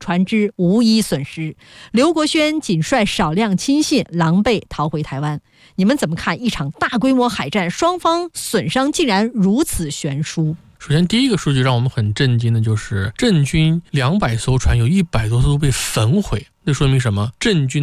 船只无一损失。刘国轩仅率少量亲信狼狈逃回台湾。你们怎么看一场大规模海战，双方损伤竟然如此悬殊？ 首先，第一个数据让我们很震惊的就是郑军200艘船有100多艘被焚毁，这说明什么？郑军